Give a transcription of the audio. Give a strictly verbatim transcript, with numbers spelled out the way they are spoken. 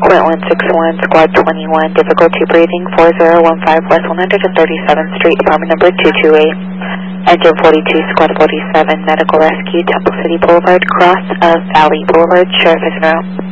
Quint one six one, Squad twenty-one, difficulty breathing, four zero one five West one hundred thirty-seventh Street, apartment number two two eight. Engine forty-two, Squad forty-seven, medical rescue, Temple City Boulevard, cross of Valley Boulevard, Sheriff is en route.